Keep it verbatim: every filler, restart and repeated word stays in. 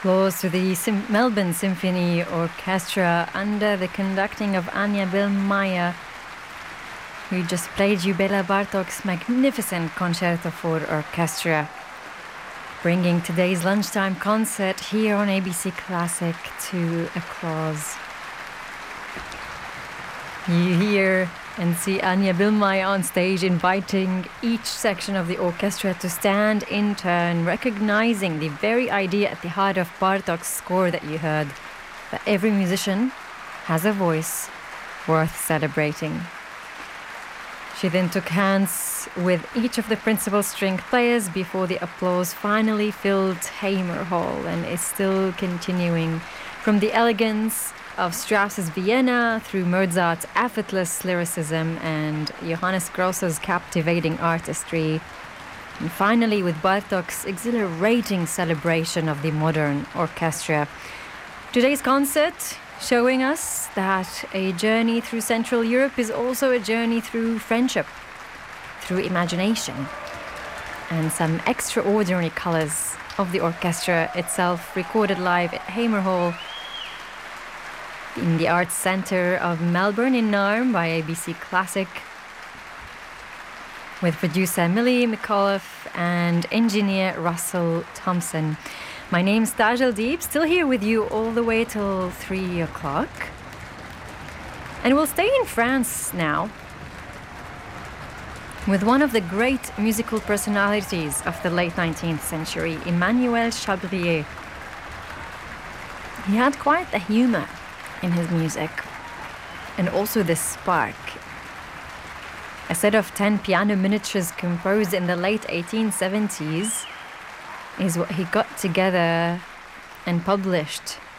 Applause to the Sim- Melbourne Symphony Orchestra under the conducting of Anya Bilmaja, who just played you Bela Bartok's magnificent concerto for orchestra, bringing today's lunchtime concert here on A B C Classic to a close. You hear and see Anya Bilmaja on stage inviting each section of the orchestra to stand in turn, recognizing the very idea at the heart of Bartok's score that you heard, that every musician has a voice worth celebrating. She then took hands with each of the principal string players before the applause finally filled Hamer Hall and is still continuing from the elegance of Strauss's Vienna through Mozart's effortless lyricism and Johannes Grosse's captivating artistry, and finally with Bartok's exhilarating celebration of the modern orchestra. Today's concert showing us that a journey through Central Europe is also a journey through friendship, through imagination, and some extraordinary colors of the orchestra itself, recorded live at Hamer Hall in the Arts Centre of Melbourne in Naarm by A B C Classic, with producer Millie McAuliffe and engineer Russell Thompson. My name's Tajal Deep, still here with you all the way till three o'clock. And we'll stay in France now with one of the great musical personalities of the late nineteenth century, Emmanuel Chabrier. He had quite the humor in his music, and also this spark. A set of ten piano miniatures composed in the late eighteen seventies is what he got together and published